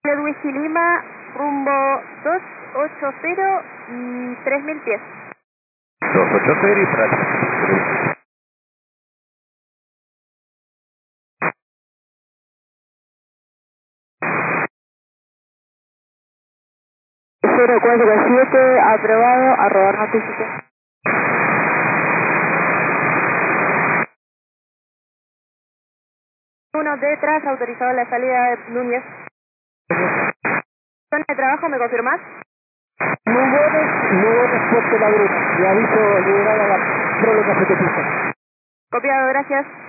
Whisky Lima, rumbo 280 y 3000 pies. 280 y para 3000. Cero 47, aprobado, a rodar notificación. 1 detrás, autorizado la salida de Núñez. ¿Zona de trabajo, me confirmás? Nubones puesto la gruta. Y aviso liberar a la prole cafetería. Copiado, gracias.